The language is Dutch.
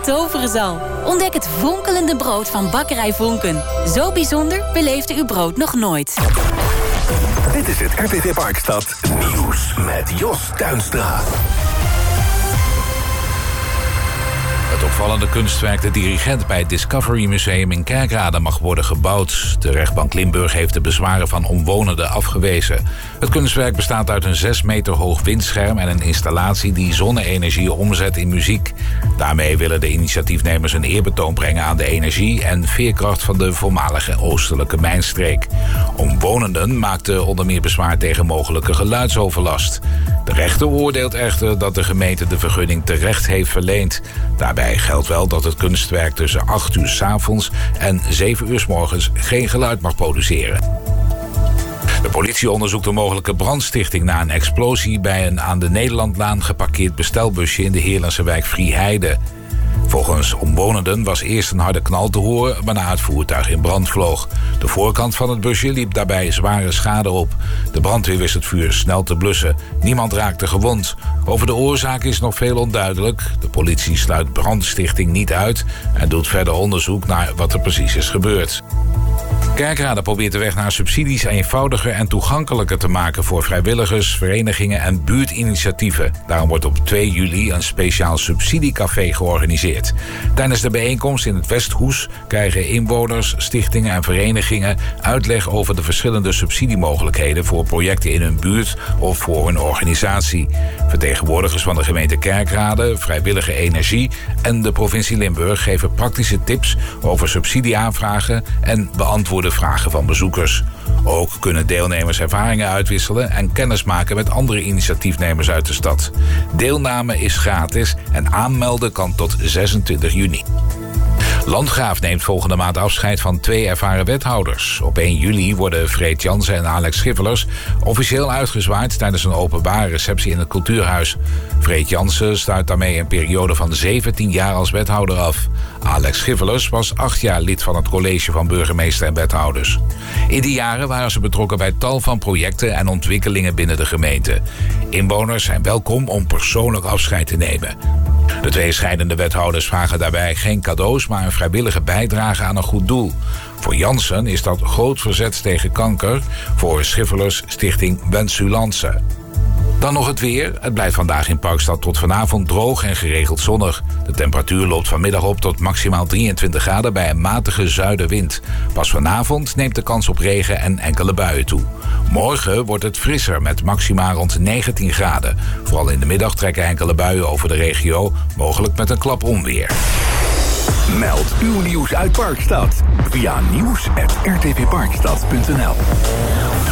toveren zal. Ontdek het fonkelende brood van Bakkerij Vonken. Zo bijzonder beleefde uw brood nog nooit. Dit is het RTV Parkstad Nieuws met Jos Tuinstra. Het opvallende kunstwerk De Dirigent bij het Discovery Museum in Kerkrade mag worden gebouwd. De rechtbank Limburg heeft de bezwaren van omwonenden afgewezen. Het kunstwerk bestaat uit een 6 meter hoog windscherm en een installatie die zonne-energie omzet in muziek. Daarmee willen de initiatiefnemers een eerbetoon brengen aan de energie en veerkracht van de voormalige oostelijke mijnstreek. Omwonenden maakten onder meer bezwaar tegen mogelijke geluidsoverlast. De rechter oordeelt echter dat de gemeente de vergunning terecht heeft verleend. Daarbij geldt wel dat het kunstwerk tussen 8 uur 's avonds en 7 uur 's morgens geen geluid mag produceren. De politie onderzoekt een mogelijke brandstichting na een explosie bij een aan de Nederlandlaan geparkeerd bestelbusje in de Heerlense wijk Vrieheide. Volgens omwonenden was eerst een harde knal te horen, waarna het voertuig in brand vloog. De voorkant van het busje liep daarbij zware schade op. De brandweer wist het vuur snel te blussen. Niemand raakte gewond. Over de oorzaak is nog veel onduidelijk. De politie sluit brandstichting niet uit en doet verder onderzoek naar wat er precies is gebeurd. Kerkrade probeert de weg naar subsidies eenvoudiger en toegankelijker te maken voor vrijwilligers, verenigingen en buurtinitiatieven. Daarom wordt op 2 juli een speciaal subsidiecafé georganiseerd. Tijdens de bijeenkomst in het Westhoes krijgen inwoners, stichtingen en verenigingen uitleg over de verschillende subsidiemogelijkheden voor projecten in hun buurt of voor hun organisatie. Vertegenwoordigers van de gemeente Kerkrade, Vrijwillige Energie en de provincie Limburg geven praktische tips over subsidieaanvragen en beantwoorden vragen van bezoekers. Ook kunnen deelnemers ervaringen uitwisselen en kennis maken met andere initiatiefnemers uit de stad. Deelname is gratis en aanmelden kan tot 26 juni. Landgraaf neemt volgende maand afscheid van 2 ervaren wethouders. Op 1 juli worden Freet Jansen en Alex Schiffelers officieel uitgezwaaid tijdens een openbare receptie in het Cultuurhuis. Freet Jansen sluit daarmee een periode van 17 jaar als wethouder af. Alex Schiffelers was 8 jaar lid van het college van burgemeester en wethouders. In die jaren waren ze betrokken bij tal van projecten en ontwikkelingen binnen de gemeente. Inwoners zijn welkom om persoonlijk afscheid te nemen. De 2 scheidende wethouders vragen daarbij geen cadeaus, maar een vrijwillige bijdrage aan een goed doel. Voor Jansen is dat groot verzet tegen kanker, voor Schiffelers stichting Wensulance. Dan nog het weer. Het blijft vandaag in Parkstad tot vanavond droog en geregeld zonnig. De temperatuur loopt vanmiddag op tot maximaal 23 graden bij een matige zuidenwind. Pas vanavond neemt de kans op regen en enkele buien toe. Morgen wordt het frisser met maxima rond 19 graden. Vooral in de middag trekken enkele buien over de regio, mogelijk met een klap onweer. Meld uw nieuws uit Parkstad via nieuws@rtvparkstad.nl.